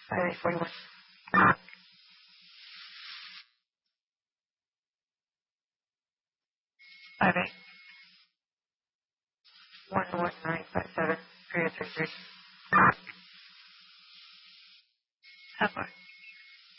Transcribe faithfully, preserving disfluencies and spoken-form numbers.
five eight forty-one. five eight one one nine five seven three oh three three. How far?